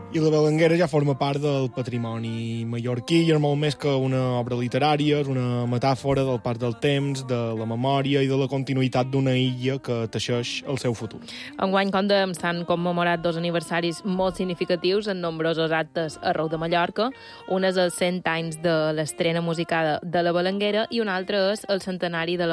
I la Belenguera ja forma part del patrimoni mallorquí i és molt més que una obra literària, és una metàfora del pas del temps, de la memòria i de la continuïtat d'una illa que teixeix el seu futur. Enguany, com dèiem, s'han commemorat 2 aniversaris molt significatius en nombrosos actes arreu de Mallorca. Un és els 100 anys de l'estrena musicada de la Belenguera i un altre és el centenari de la